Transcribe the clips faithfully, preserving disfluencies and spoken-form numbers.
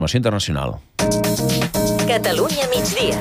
Informació internacional. Catalunya migdia.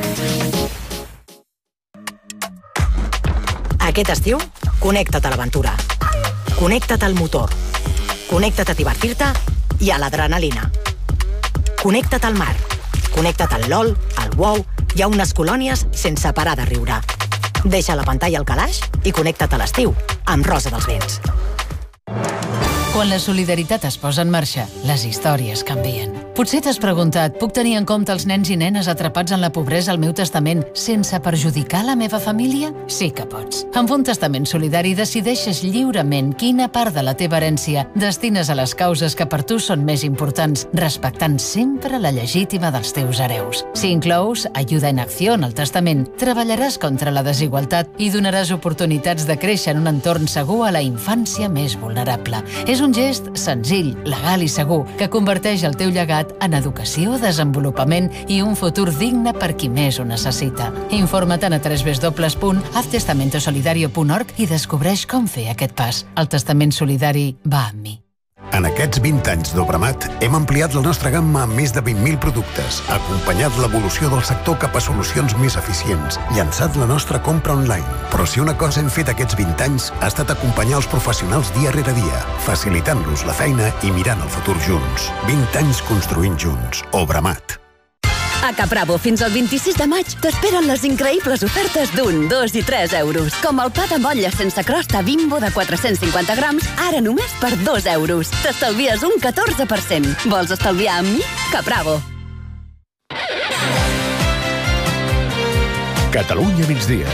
Aquest estiu, connecta't a l'aventura. Connecta't al motor. Connecta't a divertir-te i a l'adrenalina. Connecta't al mar. Connecta't al LOL, al WoW i a unes colònies sense parar de riure. Deixa la pantalla al calaix i connecta't a l'estiu amb Rosa dels Vents. Quan la solidaritat es posa en marxa, les històries canvien. Potser t'has preguntat, puc tenir en compte els nens i nenes atrapats en la pobresa al meu testament sense perjudicar la meva família? Sí que pots. Amb un testament solidari decideixes lliurement quina part de la teva herència destines a les causes que per tu són més importants, respectant sempre la legítima dels teus hereus. Si inclous ajuda en acció en el testament, treballaràs contra la desigualtat i donaràs oportunitats de créixer en un entorn segur a la infància més vulnerable. És un gest senzill, legal i segur que converteix el teu llegat en educació, desenvolupament i un futur digne per qui més ho necessita. Informa't a w w w punt haz testamento solidario punt org i descobreix com fer aquest pas. El testament solidari va amb mi. En aquests vint anys d'Obramat hem ampliat la nostra gamma amb més de vint mil productes, acompanyat l'evolució del sector cap a solucions més eficients, llançat la nostra compra online. Però si una cosa hem fet aquests vint anys ha estat acompanyar els professionals dia rere dia, facilitant-los la feina i mirant el futur junts. vint anys construint junts. Obramat. A Capravo, fins al vint-i-sis de maig, t'esperen les increïbles ofertes d'un, dos i tres euros. Com el pa de motlla sense crosta Bimbo de quatre-cents cinquanta grams, ara només per dos euros. T'estalvies un catorze per cent. Vols estalviar amb mi? Capravo. Catalunya migdia.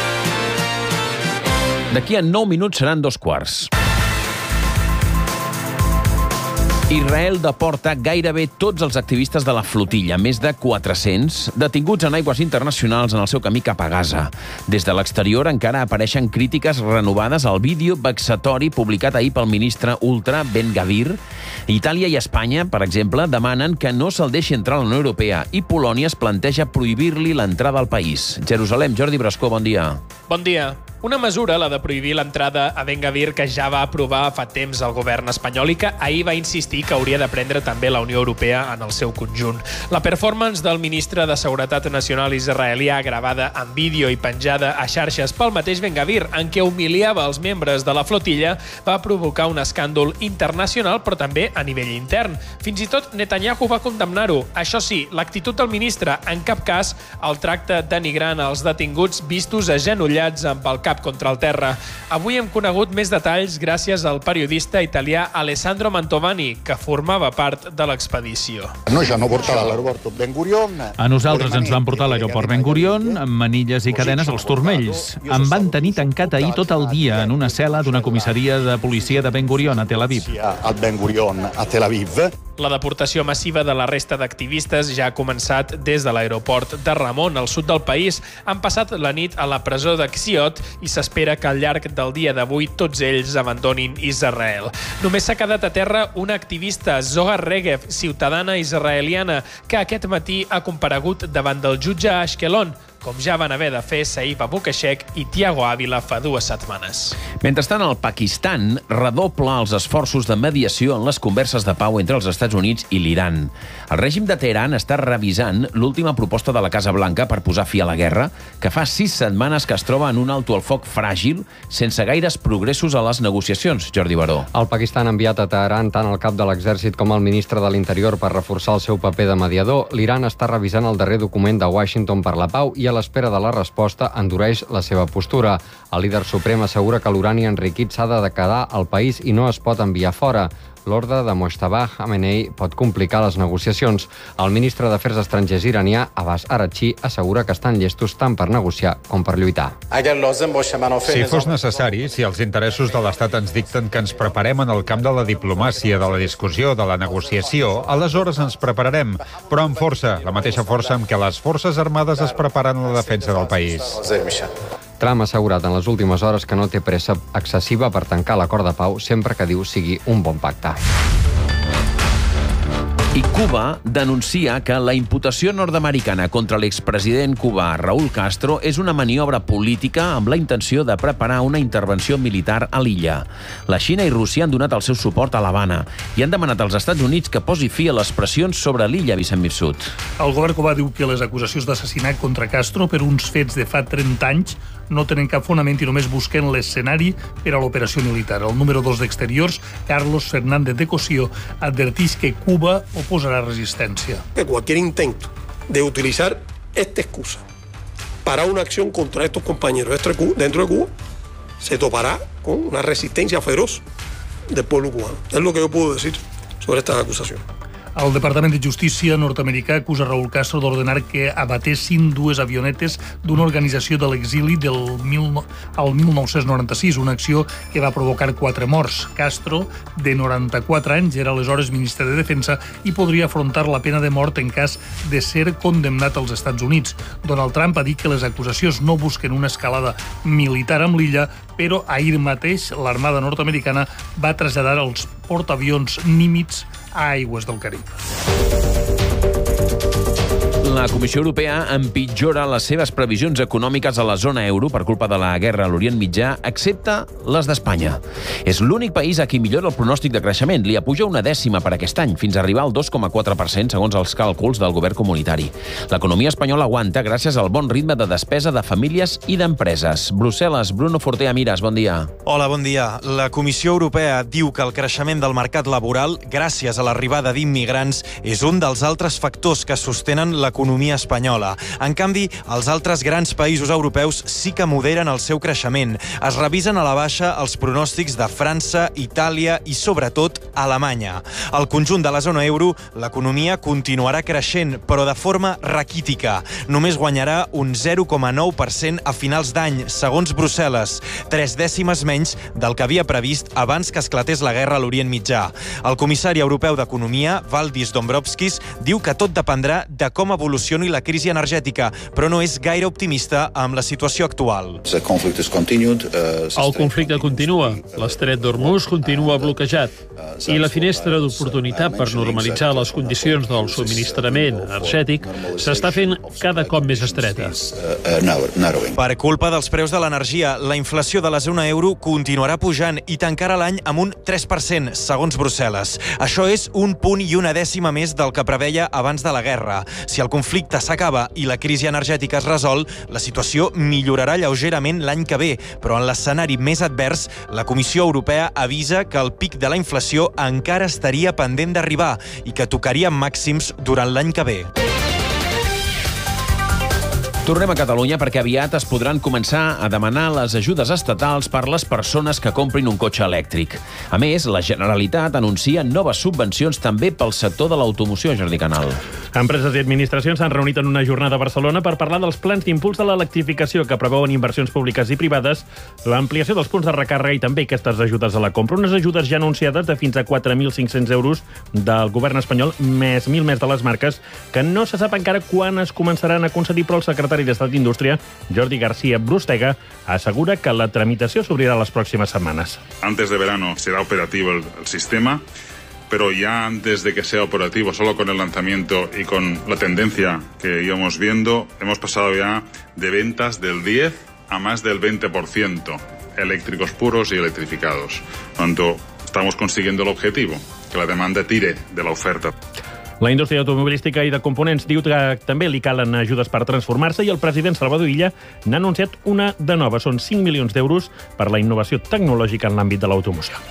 D'aquí a nou minuts seran dos quarts. Israel deporta gairebé tots els activistes de la flotilla, més de quatre-cents, detinguts en aigües internacionals en el seu camí cap a Gaza. Des de l'exterior encara apareixen crítiques renovades al vídeo vexatori publicat ahir pel ministre ultra Ben Gavir. Itàlia i Espanya, per exemple, demanen que no se'l deixi entrar a la Unió Europea i Polònia es planteja prohibir-li l'entrada al país. Jerusalem, Jordi Brascó, bon dia. Bon dia. Una mesura, la de prohibir l'entrada a Ben Gavir, que ja va aprovar fa temps el govern espanyol i que ahir va insistir que hauria de prendre també la Unió Europea en el seu conjunt. La performance del ministre de Seguretat Nacional israelià, gravada en vídeo i penjada a xarxes pel mateix Ben Gavir, en què humiliava els membres de la flotilla, va provocar un escàndol internacional, però també a nivell intern. Fins i tot Netanyahu va condemnar-ho. Això sí, l'actitud del ministre en cap cas el tracta denigrant als detinguts vistos agenollats amb el cap contra el terra. Avui hem conegut més detalls gràcies al periodista italià Alessandro Mantovani, que formava part de l'expedició. No, ja no portava a l'aeroport Ben Gurion. A nosaltres ens van portar a l'aeroport Ben Gurion amb manilles i cadenes als turmells. Em van tenir tancat ahir tot el dia en una cel·la d'una comissaria de policia de Ben Gurion a Tel Aviv. A Ben Gurion a Tel Aviv. La deportació massiva de la resta d'activistes ja ha començat des de l'aeroport de Ramon, al sud del país. Han passat la nit a la presó de Xiot i s'espera que al llarg del dia d'avui tots ells abandonin Israel. Només s'ha quedat a terra una activista, Zohar Regev, ciutadana israeliana, que aquest matí ha comparegut davant del jutge a Ashkelon, com ja van haver de fer Saif Abukashek i Tiago Ávila fa dues setmanes. Mentrestant, el Pakistan redobla els esforços de mediació en les converses de pau entre els Estats Units i l'Iran. El règim de Teheran està revisant l'última proposta de la Casa Blanca per posar fi a la guerra, que fa sis setmanes que es troba en un alto al foc fràgil, sense gaires progressos a les negociacions. Jordi Baró. El Pakistan ha enviat a Teheran tant el cap de l'exèrcit com el ministre de l'Interior per reforçar el seu paper de mediador. L'Iran està revisant el darrer document de Washington per la pau i a l'espera de la resposta endureix la seva postura. El líder suprem assegura que l'urani enriquit s'ha de quedar al país i no es pot enviar fora. L'ordre de Mojtaba Khamenei pot complicar les negociacions. El ministre d'Afers Estrangers iranià, Abbas Araghchi, assegura que estan llestos tant per negociar com per lluitar. Si fos necessari, si els interessos de l'Estat ens dicten que ens preparem en el camp de la diplomàcia, de la discussió, de la negociació, aleshores ens prepararem, però amb força, la mateixa força amb què les forces armades es preparen a la defensa del país. Trump ha assegurat en les últimes hores que no té pressa excessiva per tancar l'acord de pau sempre que diu sigui un bon pacte. I Cuba denuncia que la imputació nord-americana contra l'expresident cubà Raúl Castro és una maniobra política amb la intenció de preparar una intervenció militar a l'illa. La Xina i Rússia han donat el seu suport a l'Havana i han demanat als Estats Units que posi fi a les pressions sobre l'illa, Vicent Mifsud. El govern cubà diu que les acusacions d'assassinat contra Castro per uns fets de fa trenta anys no tenen cap fonament i només busquen l'escenari per a l'operació militar. El número dos d'Exteriors, Carlos Fernández de Cosío, advertís que Cuba oposarà resistència. Que cualquier intento de utilizar esta excusa para una acción contra estos compañeros dentro de Cuba se topará con una resistencia feroz del pueblo cubano. Es lo que yo puedo decir sobre estas acusaciones. El Departament de Justícia nord-americà acusa Raúl Castro d'ordenar que abatessin dues avionetes d'una organització de l'exili del mil nou-cents noranta-sis, una acció que va provocar quatre morts. Castro, de noranta-quatre anys, era aleshores ministre de Defensa i podria afrontar la pena de mort en cas de ser condemnat als Estats Units. Donald Trump ha dit que les acusacions no busquen una escalada militar amb l'illa, però ahir mateix l'Armada nord-americana va traslladar els portaavions Nimitz a aigües del Carib. La Comissió Europea empitjora les seves previsions econòmiques a la zona euro per culpa de la guerra a l'Orient Mitjà, excepte les d'Espanya. És l'únic país a qui millora el pronòstic de creixement. Li apuja una dècima per aquest any, fins a arribar al dos coma quatre per cent, segons els càlculs del govern comunitari. L'economia espanyola aguanta gràcies al bon ritme de despesa de famílies i d'empreses. Brussel·les, Bruno Fortea Miras, bon dia. Hola, bon dia. La Comissió Europea diu que el creixement del mercat laboral, gràcies a l'arribada d'immigrants, és un dels altres factors que sostenen l'economia l'economia espanyola. En canvi, els altres grans països europeus sí que moderen el seu creixement. Es revisen a la baixa els pronòstics de França, Itàlia i, sobretot, Alemanya. Al conjunt de la zona euro, l'economia continuarà creixent, però de forma raquítica. Només guanyarà un zero coma nou per cent a finals d'any, segons Brussel·les, tres dècimes menys del que havia previst abans que esclatés la guerra a l'Orient Mitjà. El comissari europeu d'Economia, Valdis Dombrovskis, diu que tot dependrà de com evolucioni la crisi energètica, però no és gaire optimista amb la situació actual. El conflicte continua, l'estret d'Hormuz continua bloquejat i la finestra d'oportunitat per normalitzar les condicions del subministrament energètic s'està fent cada cop més estreta. Per culpa dels preus de l'energia, la inflació de la zona euro continuarà pujant i tancarà l'any amb un tres per cent, segons Brussel·les. Això és un punt i una dècima més del que preveia abans de la guerra. Si el conflicte s'acaba i la crisi energètica es resol, la situació millorarà lleugerament l'any que ve, però en l'escenari més advers, la Comissió Europea avisa que el pic de la inflació encara estaria pendent d'arribar i que tocaria màxims durant l'any que ve. Tornem a Catalunya perquè aviat es podran començar a demanar les ajudes estatals per les persones que comprin un cotxe elèctric. A més, la Generalitat anuncia noves subvencions també pel sector de l'automoció, Jordi Canal. Empreses i administracions s'han reunit en una jornada a Barcelona per parlar dels plans d'impuls de l'electrificació que preveuen inversions públiques i privades, l'ampliació dels punts de recàrrega i també aquestes ajudes a la compra. Unes ajudes ja anunciades de fins a quatre mil cinc-cents euros del govern espanyol, més mil més de les marques, que no se sap encara quan es començaran a concedir, però el secretari d'Estat d'Indústria, Jordi García Brustega, assegura que la tramitació s'obrirà les pròximes setmanes. Antes de verano será operativo el, el sistema, pero ya antes de que sea operativo, solo con el lanzamiento y con la tendencia que íbamos viendo, hemos pasado ya de ventas del diez a más del veinte por ciento eléctricos puros y electrificados. Por tanto, estamos consiguiendo el objetivo, que la demanda tire de la oferta. La indústria automobilística i de components diu que també li calen ajudes per transformar-se i el president Salvador Illa n'ha anunciat una de nova. Són cinc milions d'euros per la innovació tecnològica en l'àmbit de l'automoció.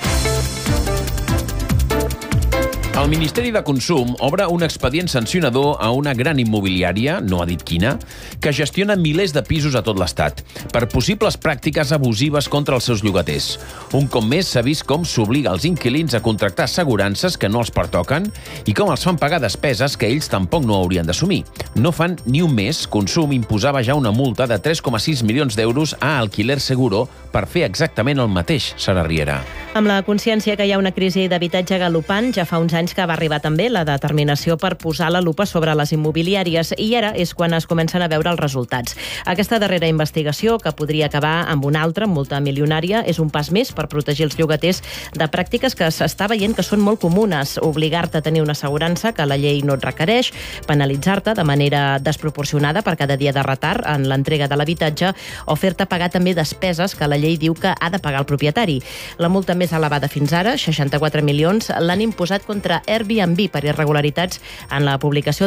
El Ministeri de Consum obre un expedient sancionador a una gran immobiliària, no ha dit quina, que gestiona milers de pisos a tot l'Estat per possibles pràctiques abusives contra els seus llogaters. Un cop més s'ha vist com s'obliga els inquilins a contractar assegurances que no els pertoquen i com els fan pagar despeses que ells tampoc no haurien d'assumir. No fan ni un mes, Consum imposava ja una multa de tres coma sis milions d'euros a Alquiler Seguro per fer exactament el mateix, Sara Riera. Amb la consciència que hi ha una crisi d'habitatge galopant, ja fa uns anys anys que va arribar també la determinació per posar la lupa sobre les immobiliàries i ara és quan es comencen a veure els resultats. Aquesta darrera investigació, que podria acabar amb una altra multa milionària, és un pas més per protegir els llogaters de pràctiques que s'està veient que són molt comunes. Obligar-te a tenir una assegurança que la llei no et requereix, penalitzar-te de manera desproporcionada per cada dia de retard en l'entrega de l'habitatge o fer-te pagar també despeses que la llei diu que ha de pagar el propietari. La multa més elevada fins ara, seixanta-quatre milions, l'han imposat contra Airbnb per irregularitats en la publicació